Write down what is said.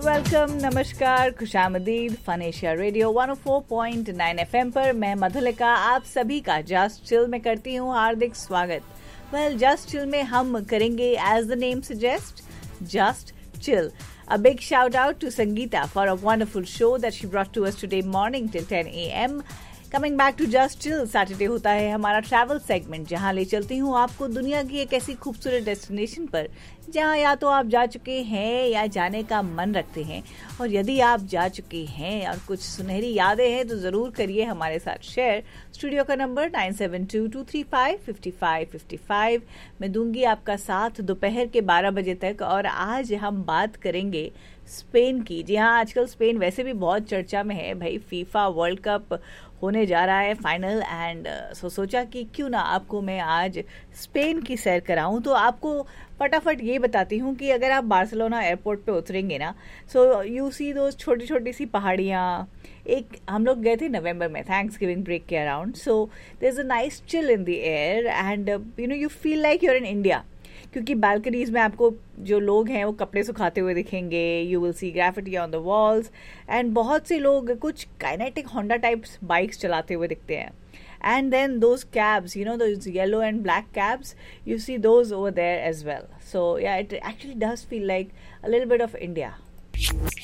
Welcome, नमस्कार, खुशामदीद। Fun Asia radio 104.9 FM पर मैं मधुलिका आप सभी का जस्ट चिल में करती हूँ हार्दिक स्वागत। वेल, जस्ट चिल में हम करेंगे as the name suggest just chill. A big shout out to Sangeeta for a wonderful show that she brought to us today morning till 10 a.m. Coming back to Just Chill, Saturday होता है हमारा travel segment जहाँ ले चलती हूँ आपको दुनिया की एक ऐसी खूबसूरत डेस्टिनेशन पर जहाँ या तो आप जा चुके हैं या जाने का मन रखते हैं, और यदि आप जा चुके हैं और कुछ सुनहरी यादें हैं तो ज़रूर करिए हमारे साथ शेयर. स्टूडियो का नंबर 9722355555. मैं दूंगी आपका साथ दोपहर के 12 बजे तक. और आज हम बात करेंगे स्पेन की. जी हाँ, आजकल स्पेन वैसे भी बहुत चर्चा में है भाई. फीफा वर्ल्ड कप होने जा रहा है फाइनल, एंड सोचा कि क्यों ना आपको मैं आज स्पेन की सैर कराऊं. तो आपको फटाफट ये बताती हूँ कि अगर आप बार्सिलोना एयरपोर्ट पे उतरेंगे ना, सो यू सी दो छोटी छोटी सी पहाड़ियाँ. एक हम लोग गए थे नवंबर में थैंक्स गिविंग ब्रेक के around. So there is a nice chill in the air and you feel like you're in India, क्योंकि बालकनीज में आपको जो लोग हैं वो कपड़े सुखाते हुए दिखेंगे. You will see graffiti on the walls, and बहुत से लोग कुछ काइनेटिक होंडा टाइप्स बाइक्स चलाते हुए दिखते हैं. And then those cabs, those yellow and black cabs, you see those over there as well. So yeah, it actually does feel like a little bit of India.